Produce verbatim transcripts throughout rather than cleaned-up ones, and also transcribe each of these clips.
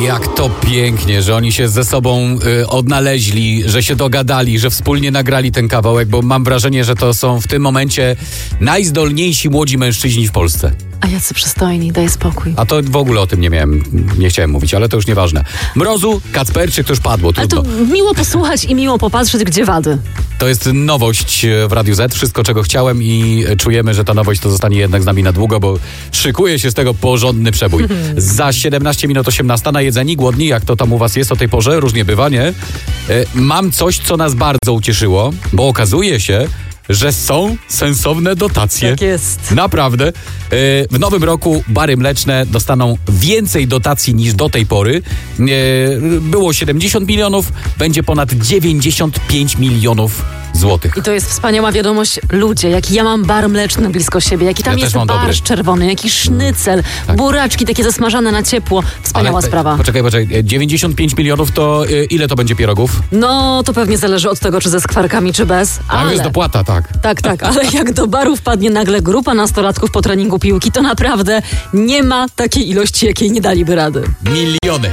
Jak to pięknie, że oni się ze sobą y, odnaleźli, że się dogadali, że wspólnie nagrali ten kawałek, bo mam wrażenie, że to są w tym momencie najzdolniejsi młodzi mężczyźni w Polsce. A jacy przystojni, daj spokój. A to w ogóle o tym nie miałem, nie chciałem mówić, ale to już nieważne. Mrozu, Kacperczyk, to już padło, trudno. Ale to miło posłuchać i miło popatrzeć, gdzie wady. To jest nowość w Radiu Z, wszystko czego chciałem i czujemy, że ta nowość to zostanie jednak z nami na długo, bo szykuje się z tego porządny przebój. Za siedemnaście minut osiemnasta najedzeni, głodni, jak to tam u was jest o tej porze, różnie bywa, nie? E, mam coś, co nas bardzo ucieszyło, bo okazuje się, że są sensowne dotacje. Tak jest. Naprawdę. E, w nowym roku bary mleczne dostaną więcej dotacji niż do tej pory. E, było siedemdziesiąt milionów, będzie ponad dziewięćdziesiąt pięć milionów złotych. I to jest wspaniała wiadomość. Ludzie, jaki ja mam bar mleczny blisko siebie, jaki tam Ja jest też mam barszcz dobry. czerwony, jaki sznycel, Tak. buraczki takie zasmażane na ciepło. Wspaniała Ale, sprawa. Poczekaj, poczekaj. dziewięćdziesiąt pięć milionów to y, ile to będzie pierogów? No, to pewnie zależy od tego, czy ze skwarkami, czy bez. Tam Ale... jest dopłata, tak. Tak, tak, ale jak do baru wpadnie nagle grupa nastolatków po treningu piłki, to naprawdę nie ma takiej ilości, jakiej nie daliby rady. Miliony.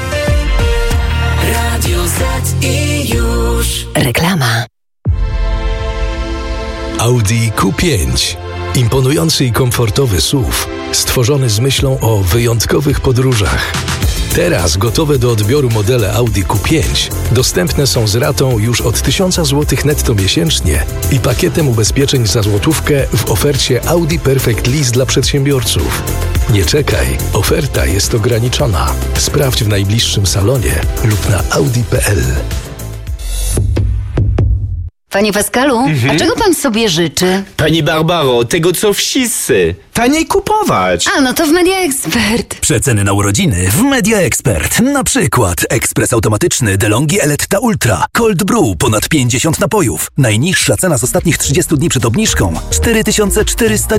Radio Z i już. Reklama. Audi Q pięć. Imponujący i komfortowy S U V, stworzony z myślą o wyjątkowych podróżach. Teraz gotowe do odbioru modele Audi Q pięć dostępne są z ratą już od tysiąc złotych netto miesięcznie i pakietem ubezpieczeń za złotówkę w ofercie Audi Perfect Lease dla przedsiębiorców. Nie czekaj, oferta jest ograniczona. Sprawdź w najbliższym salonie lub na audi kropka p l. Panie Pascalu, a czego pan sobie życzy? Pani Barbaro, tego co wszyscy. Taniej kupować. A, no to w Media Expert. Przeceny na urodziny w Media Expert. Na przykład ekspres automatyczny DeLonghi Eletta Ultra, Cold Brew, ponad pięćdziesiąt napojów. Najniższa cena z ostatnich trzydziestu dni przed obniżką cztery tysiące czterysta